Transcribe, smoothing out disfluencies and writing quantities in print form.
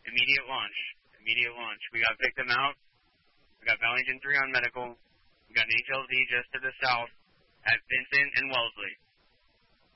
Immediate launch. Immediate launch. We got victim out. We got Bellington 3 on medical. We got an HLZ just to the south at Vincent and Wellesley.